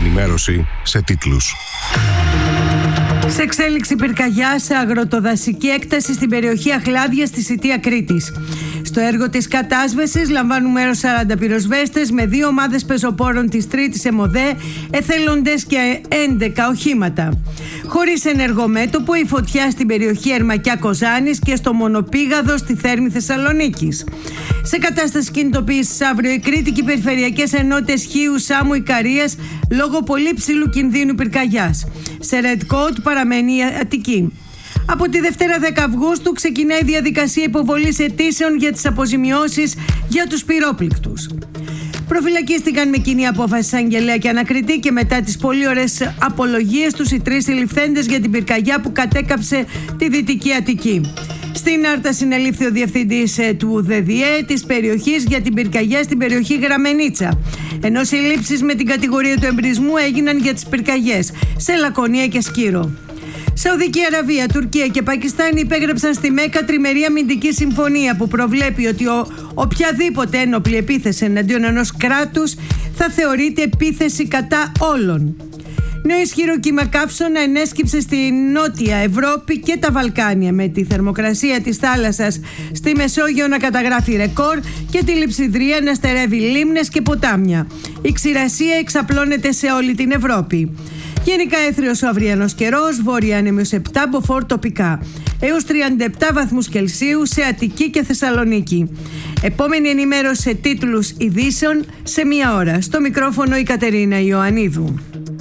ενημέρωση σε τίτλους. Σε εξέλιξη πυρκαγιά σε αγροτοδασική έκταση στην περιοχή Αχλάδια στη Σιτία Κρήτης. Στο έργο της κατάσβεσης λαμβάνουν μέρος 40 πυροσβέστες με 2 ομάδες πεζοπόρων της Τρίτης ΕΜΟΔΕ, εθελοντές και 11 οχήματα. Χωρίς ενεργομέτωπο η φωτιά στην περιοχή Ερμακιά Κοζάνης και στο Μονοπήγαδο στη Θέρμη Θεσσαλονίκης. Σε κατάσταση κινητοποίησης αύριο η Κρήτη και οι περιφερειακές ενότητες Χίου, Σάμου, Ικαρίας λόγω πολύ ψηλού κινδύνου πυρκαγιάς. Σε Red Code παραμένει η Αττική. Από τη Δευτέρα 10 Αυγούστου ξεκινάει η διαδικασία υποβολής αιτήσεων για τις αποζημιώσεις για τους πυρόπληκτους. Προφυλακίστηκαν με κοινή απόφαση εισαγγελέα και ανακριτή και μετά τις πολύ ωραίες απολογίες τους οι 3 συλληφθέντες για την πυρκαγιά που κατέκαψε τη Δυτική Αττική. Στην Άρτα συνελήφθη ο διευθυντής του ΔΔΕ της περιοχής για την πυρκαγιά στην περιοχή Γραμμενίτσα. Ενώ συλλήψεις με την κατηγορία του εμπρισμού έγιναν για τις πυρκαγιές σε Λακωνία και Σκύρο. Σαουδική Αραβία, Τουρκία και Πακιστάν υπέγραψαν στη Μέκα τριμερή αμυντική συμφωνία που προβλέπει ότι οποιαδήποτε ένοπλη επίθεση εναντίον ενός κράτους θα θεωρείται επίθεση κατά όλων. Νέο ισχυρό κύμα καύσωνα ενέσκυψε στη Νότια Ευρώπη και τα Βαλκάνια, με τη θερμοκρασία της θάλασσας στη Μεσόγειο να καταγράφει ρεκόρ και τη λειψιδρία να στερεύει λίμνες και ποτάμια. Η ξηρασία εξαπλώνεται σε όλη την Ευρώπη. Γενικά έθριος ο αυριανός καιρός, βόρεια άνεμιος 7, μποφόρ τοπικά, έως 37 βαθμούς Κελσίου σε Αττική και Θεσσαλονίκη. Επόμενη ενημέρωση σε τίτλους ειδήσεων σε 1 ώρα. Στο μικρόφωνο η Κατερίνα Ιωαννίδου.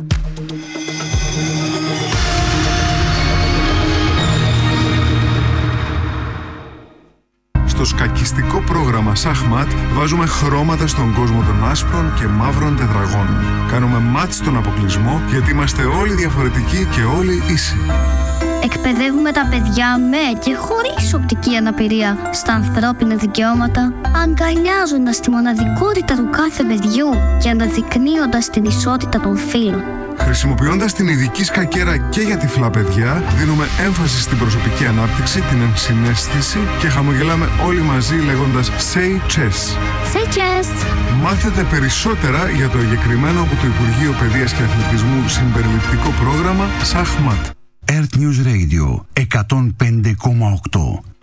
Στο σκακιστικό πρόγραμμα Σαχμάτ βάζουμε χρώματα στον κόσμο των άσπρων και μαύρων τετραγώνων. Κάνουμε μάτς στον αποκλεισμό γιατί είμαστε όλοι διαφορετικοί και όλοι ίσοι. Εκπαιδεύουμε τα παιδιά με και χωρίς οπτική αναπηρία στα ανθρώπινα δικαιώματα, αγκαλιάζοντας τη μοναδικότητα του κάθε παιδιού και αναδεικνύοντας την ισότητα των φύλων. Χρησιμοποιώντας την ειδική σκακέρα και για τυφλά παιδιά, δίνουμε έμφαση στην προσωπική ανάπτυξη, την ενσυναίσθηση και χαμογελάμε όλοι μαζί λέγοντας Say Chess. Say Chess! Μάθετε περισσότερα για το εγκεκριμένο από το Υπουργείο Παιδείας και Αθλητισμού συμπεριληπτικό πρόγραμμα Σαχμάτ. Earth News Radio 105,8.